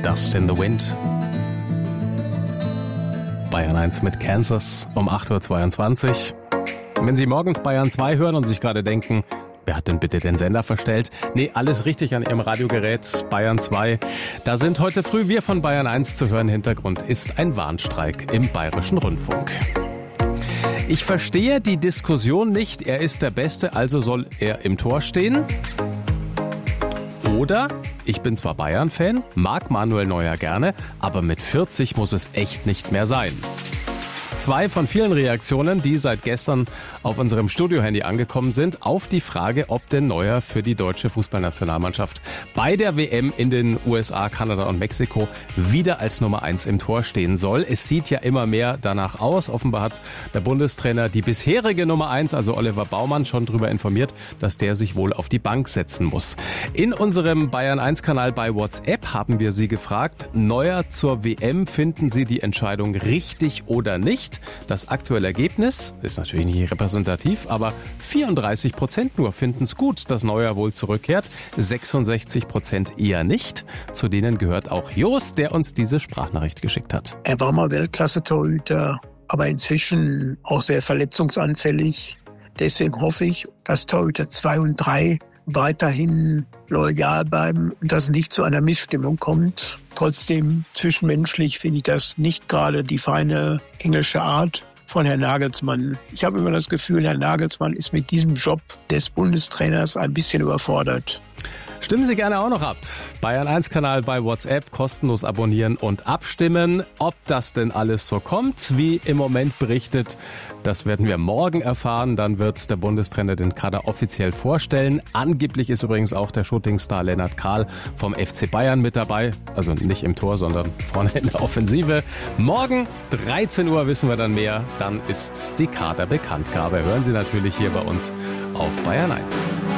Dust in the Wind. Bayern 1 mit Kansas um 8.22 Uhr. Wenn Sie morgens Bayern 2 hören und sich gerade denken, wer hat denn bitte den Sender verstellt? Nee, alles richtig an Ihrem Radiogerät, Bayern 2. Da sind heute früh wir von Bayern 1 zu hören. Hintergrund ist ein Warnstreik im Bayerischen Rundfunk. Ich verstehe die Diskussion nicht. Er ist der Beste, also soll er im Tor stehen. Oder, ich bin zwar Bayern-Fan, mag Manuel Neuer gerne, aber mit 40 muss es echt nicht mehr sein. Zwei von vielen Reaktionen, die seit gestern auf unserem Studiohandy angekommen sind, auf die Frage, ob denn Neuer für die deutsche Fußballnationalmannschaft bei der WM in den USA, Kanada und Mexiko wieder als Nummer 1 im Tor stehen soll. Es sieht ja immer mehr danach aus. Offenbar hat der Bundestrainer die bisherige Nummer 1, also Oliver Baumann, schon darüber informiert, dass der sich wohl auf die Bank setzen muss. In unserem Bayern 1-Kanal bei WhatsApp haben wir Sie gefragt, Neuer zur WM, finden Sie die Entscheidung richtig oder nicht? Das aktuelle Ergebnis ist natürlich nicht repräsentativ, aber 34% nur finden es gut, dass Neuer wohl zurückkehrt, 66% eher nicht. Zu denen gehört auch Jost, der uns diese Sprachnachricht geschickt hat. Er war mal Weltklasse-Torhüter, aber inzwischen auch sehr verletzungsanfällig. Deswegen hoffe ich, dass Torhüter 2 und 3 weiterhin loyal bleiben und dass es nicht zu einer Missstimmung kommt. Trotzdem, zwischenmenschlich finde ich das nicht gerade die feine englische Art von Herrn Nagelsmann. Ich habe immer das Gefühl, Herr Nagelsmann ist mit diesem Job des Bundestrainers ein bisschen überfordert. Stimmen Sie gerne auch noch ab. Bayern 1-Kanal bei WhatsApp, kostenlos abonnieren und abstimmen. Ob das denn alles so kommt, wie im Moment berichtet, das werden wir morgen erfahren. Dann wird der Bundestrainer den Kader offiziell vorstellen. Angeblich ist übrigens auch der Shootingstar Lennart Kahl vom FC Bayern mit dabei. Also nicht im Tor, sondern vorne in der Offensive. Morgen 13 Uhr wissen wir dann mehr. Dann ist die Kaderbekanntgabe. Hören Sie natürlich hier bei uns auf Bayern 1.